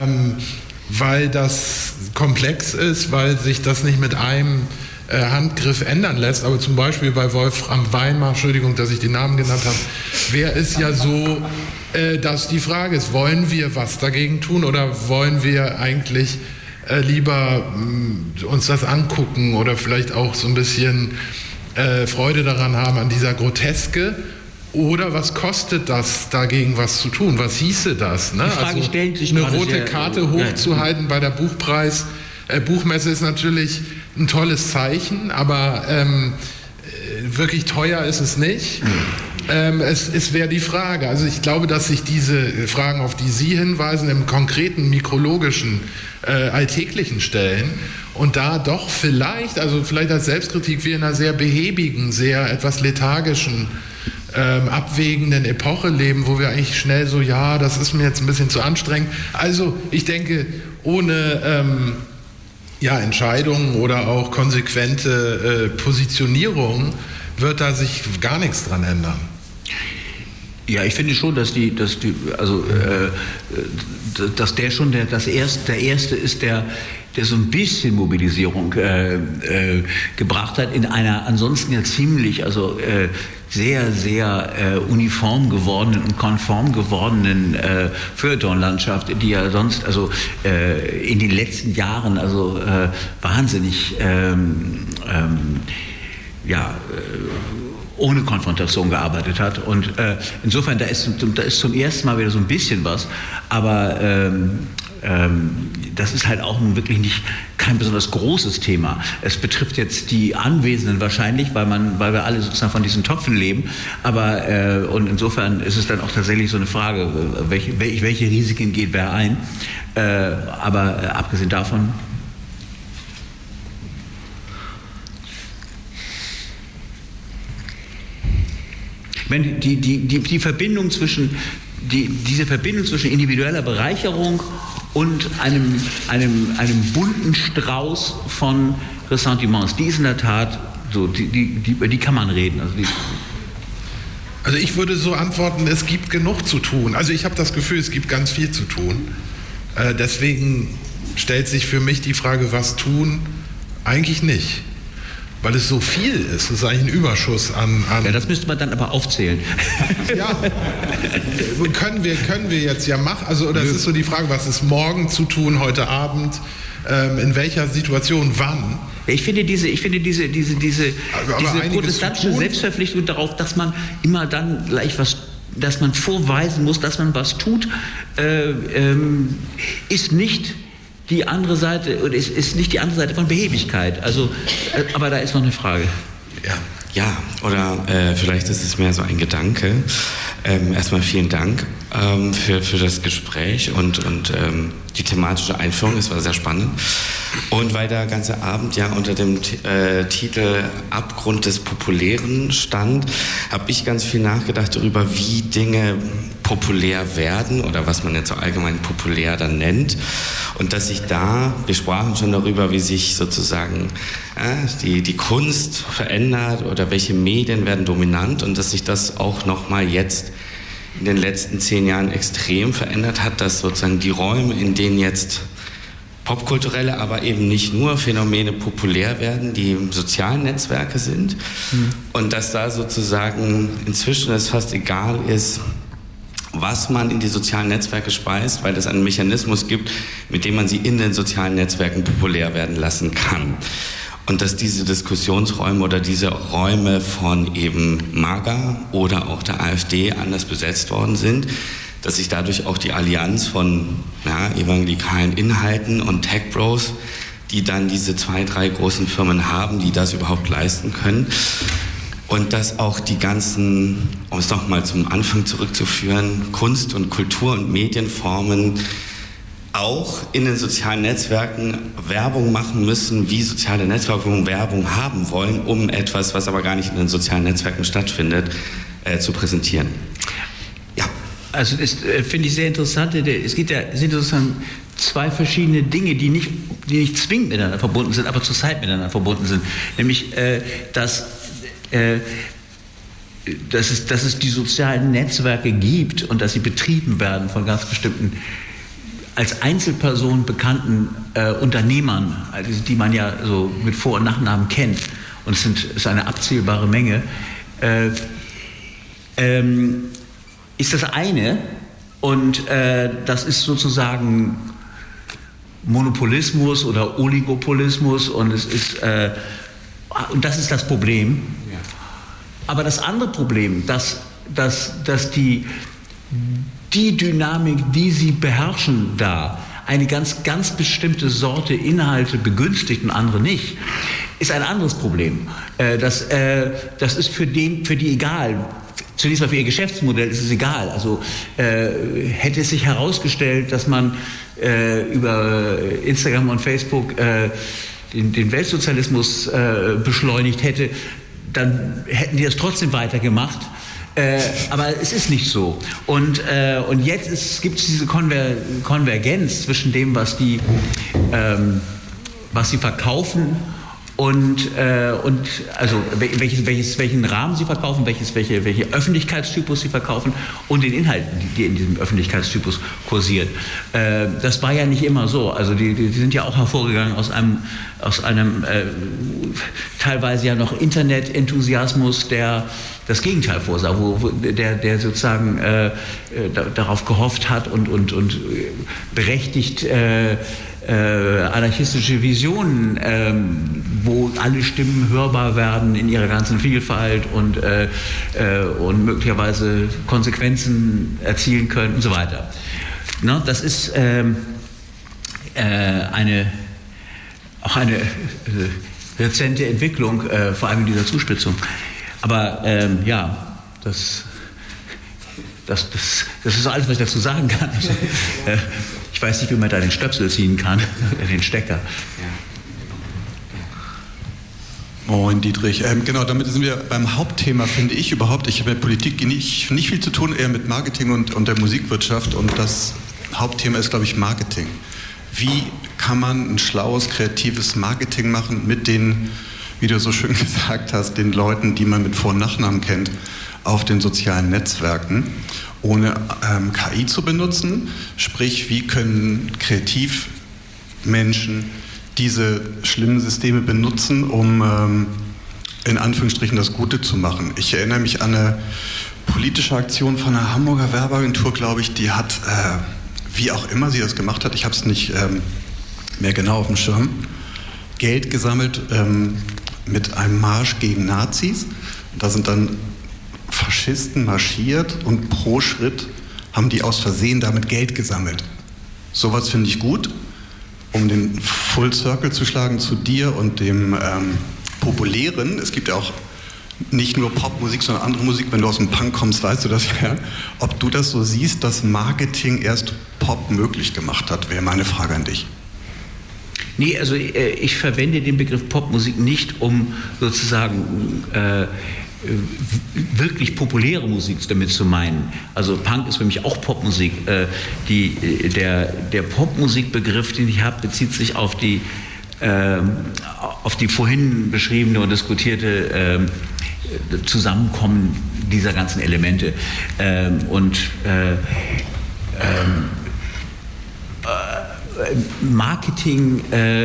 weil das komplex ist, weil sich das nicht mit einem Handgriff ändern lässt. Aber zum Beispiel bei Wolfram Weimar, Entschuldigung, dass ich den Namen genannt habe, wäre es ja so, dass die Frage ist, wollen wir was dagegen tun oder wollen wir eigentlich lieber uns das angucken oder vielleicht auch so ein bisschen Freude daran haben an dieser Groteske? Oder was kostet das, dagegen was zu tun? Was hieße das? Ne? Die Frage stellt sich eine rote Karte hochzuhalten bei der Buchmesse ist natürlich ein tolles Zeichen, aber wirklich teuer ist es nicht. Es wäre die Frage. Also ich glaube, dass sich diese Fragen, auf die Sie hinweisen, im konkreten mikrologischen, alltäglichen stellen und da doch vielleicht als Selbstkritik wir in einer sehr behäbigen, sehr etwas lethargischen, abwägenden Epoche leben, wo wir eigentlich schnell so, ja, das ist mir jetzt ein bisschen zu anstrengend. Also ich denke, ohne Entscheidungen oder auch konsequente Positionierung wird da sich gar nichts dran ändern. Ja, ich finde schon, dass der schon der Erste ist, der so ein bisschen Mobilisierung gebracht hat in einer ansonsten ja ziemlich, sehr, sehr uniform gewordenen und konform gewordenen Feuilleton-Landschaft, die ja sonst in den letzten Jahren wahnsinnig ohne Konfrontation gearbeitet hat. Und insofern, da ist zum ersten Mal wieder so ein bisschen was, aber das ist halt auch nun wirklich kein besonders großes Thema. Es betrifft jetzt die Anwesenden wahrscheinlich, weil wir alle sozusagen von diesen Töpfen leben, aber und insofern ist es dann auch tatsächlich so eine Frage, welche Risiken geht wer ein, aber abgesehen davon. Die Verbindung zwischen diese Verbindung zwischen individueller Bereicherung und einem bunten Strauß von Ressentiments, die ist in der Tat so, über die kann man reden. Also ich würde so antworten, es gibt genug zu tun. Also ich habe das Gefühl, es gibt ganz viel zu tun. Deswegen stellt sich für mich die Frage, was tun? Eigentlich nicht. Weil es so viel ist. Das ist eigentlich ein Überschuss an... Ja, das müsste man dann aber aufzählen. Ja, können wir jetzt ja machen. Oder es ist so die Frage, was ist morgen zu tun, heute Abend, in welcher Situation, wann? Ich finde diese protestantische Selbstverpflichtung darauf, dass man immer dann gleich dass man vorweisen muss, dass man was tut, ist nicht die andere Seite, oder ist nicht die andere Seite von Behebigkeit. Aber da ist noch eine Frage. Ja, oder vielleicht ist es mehr so ein Gedanke. Erstmal vielen Dank für das Gespräch und die thematische Einführung. Es war sehr spannend. Und weil der ganze Abend ja unter dem Titel Abgrund des Populären stand, habe ich ganz viel nachgedacht darüber, wie Dinge populär werden oder was man jetzt so allgemein populär dann nennt. Und dass sich wir sprachen schon darüber, wie sich sozusagen die Kunst verändert oder welche Medien werden dominant und dass sich das auch nochmal jetzt in den letzten 10 Jahren extrem verändert hat, dass sozusagen die Räume, in denen jetzt popkulturelle, aber eben nicht nur Phänomene populär werden, die sozialen Netzwerke sind und dass da sozusagen inzwischen es fast egal ist, was man in die sozialen Netzwerke speist, weil es einen Mechanismus gibt, mit dem man sie in den sozialen Netzwerken populär werden lassen kann. Und dass diese Diskussionsräume oder diese Räume von eben MAGA oder auch der AfD anders besetzt worden sind, dass sich dadurch auch die Allianz von evangelikalen Inhalten und Tech-Bros, die dann diese 2, 3 großen Firmen haben, die das überhaupt leisten können, und dass auch die ganzen, um es nochmal zum Anfang zurückzuführen, Kunst- und Kultur- und Medienformen auch in den sozialen Netzwerken Werbung machen müssen, wie soziale Netzwerke Werbung haben wollen, um etwas, was aber gar nicht in den sozialen Netzwerken stattfindet, zu präsentieren. Ja. Also das finde ich sehr interessant. Es sind sozusagen 2 verschiedene Dinge, die nicht zwingend miteinander verbunden sind, aber zur Zeit miteinander verbunden sind. Nämlich, dass es die sozialen Netzwerke gibt und dass sie betrieben werden von ganz bestimmten als Einzelperson bekannten Unternehmern, also die man ja so mit Vor- und Nachnamen kennt, und es ist eine abzählbare Menge, ist das eine, und das ist sozusagen Monopolismus oder Oligopolismus, und und das ist das Problem. Ja. Aber das andere Problem, dass die Dynamik, die sie beherrschen, da eine ganz, ganz bestimmte Sorte Inhalte begünstigt und andere nicht, ist ein anderes Problem. Das ist für die egal. Zunächst mal für ihr Geschäftsmodell ist es egal. Also hätte es sich herausgestellt, dass man über Instagram und Facebook den Weltsozialismus beschleunigt hätte, dann hätten die das trotzdem weitergemacht. Aber es ist nicht so. Und jetzt gibt es diese Konvergenz zwischen dem, was sie verkaufen und also welchen Rahmen sie verkaufen, welche Öffentlichkeitstypus sie verkaufen und den Inhalten, die in diesem Öffentlichkeitstypus kursieren. Das war ja nicht immer so. Also die sind ja auch hervorgegangen aus einem teilweise ja noch Internet-Enthusiasmus, der das Gegenteil vorsah, der sozusagen darauf gehofft hat und berechtigt anarchistische Visionen, wo alle Stimmen hörbar werden in ihrer ganzen Vielfalt und möglicherweise Konsequenzen erzielen können und so weiter. Ne, das ist eine rezente Entwicklung, vor allem in dieser Zuspitzung. Aber ja, das ist alles, was ich dazu sagen kann. Also, ich weiß nicht, wie man da den Stöpsel ziehen kann, den Stecker. Moin Dietrich. Genau, damit sind wir beim Hauptthema, finde ich überhaupt. Ich habe mit Politik nicht viel zu tun, eher mit Marketing und der Musikwirtschaft. Und das Hauptthema ist, glaube ich, Marketing. Wie kann man ein schlaues, kreatives Marketing machen mit den, wie du so schön gesagt hast, den Leuten, die man mit Vor- und Nachnamen kennt, auf den sozialen Netzwerken, ohne KI zu benutzen? Sprich, wie können Kreativmenschen diese schlimmen Systeme benutzen, um in Anführungsstrichen das Gute zu machen? Ich erinnere mich an eine politische Aktion von einer Hamburger Werbeagentur, glaube ich, die hat, wie auch immer sie das gemacht hat, ich habe es nicht mehr genau auf dem Schirm, Geld gesammelt mit einem Marsch gegen Nazis. Da sind dann Faschisten marschiert und pro Schritt haben die aus Versehen damit Geld gesammelt. Sowas finde ich gut, um den Full Circle zu schlagen zu dir und dem Populären. Es gibt ja auch nicht nur Popmusik, sondern andere Musik. Wenn du aus dem Punk kommst, weißt du das ja. Ob du das so siehst, dass Marketing erst Pop möglich gemacht hat, wäre meine Frage an dich. Nee, also ich verwende den Begriff Popmusik nicht, um sozusagen wirklich populäre Musik damit zu meinen. Also Punk ist für mich auch Popmusik. Der Popmusikbegriff, den ich habe, bezieht sich auf die vorhin beschriebene und diskutierte Zusammenkommen dieser ganzen Elemente. Marketing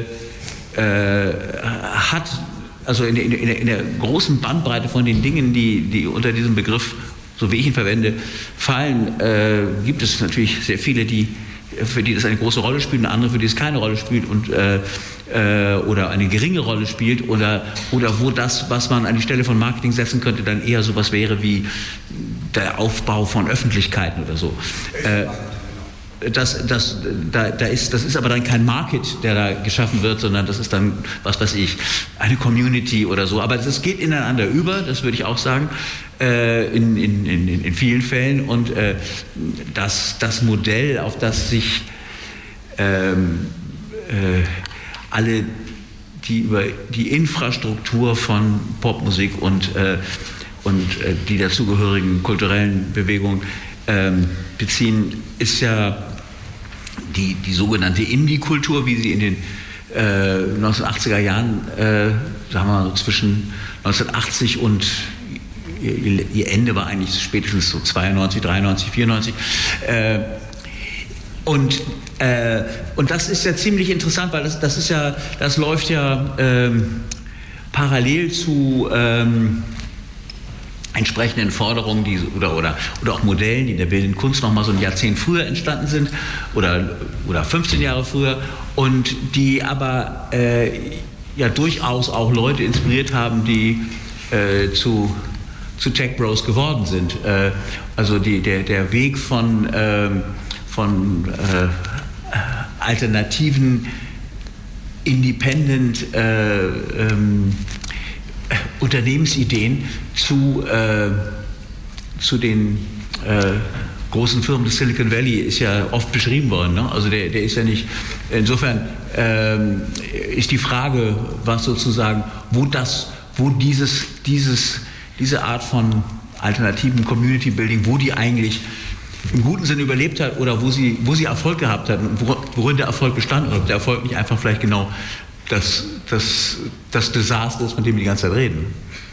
hat, also in der großen Bandbreite von den Dingen, die unter diesem Begriff, so wie ich ihn verwende, fallen, gibt es natürlich sehr viele, für die das eine große Rolle spielt und andere, für die es keine Rolle spielt oder eine geringe Rolle spielt oder wo das, was man an die Stelle von Marketing setzen könnte, dann eher sowas wäre wie der Aufbau von Öffentlichkeiten oder so. Das ist aber dann kein Market, der da geschaffen wird, sondern das ist dann, was weiß ich, eine Community oder so. Aber das geht ineinander über, das würde ich auch sagen, in vielen Fällen. Und das Modell, auf das sich alle, die über die Infrastruktur von Popmusik und die dazugehörigen kulturellen Bewegungen beziehen, ist ja die sogenannte Indie-Kultur, wie sie in den 1980er Jahren, sagen wir mal, zwischen 1980 und ihr Ende war eigentlich spätestens so 92, 93, 94. Und das ist ja ziemlich interessant, weil das läuft ja parallel zu entsprechenden Forderungen, die, oder auch Modellen, die in der bildenden Kunst noch mal so ein Jahrzehnt früher entstanden sind oder 15 Jahre früher und die aber ja durchaus auch Leute inspiriert haben, die zu Tech Bros geworden sind. Also der Weg von alternativen, independent Unternehmensideen zu den großen Firmen des Silicon Valley ist ja oft beschrieben worden. Ne? Also der ist ja nicht, insofern ist die Frage, was sozusagen, wo diese Art von alternativen Community Building, wo die eigentlich im guten Sinne überlebt hat oder wo sie Erfolg gehabt hat und worin der Erfolg bestand, oder ob der Erfolg nicht einfach vielleicht genau das Desaster ist, von dem wir die ganze Zeit reden.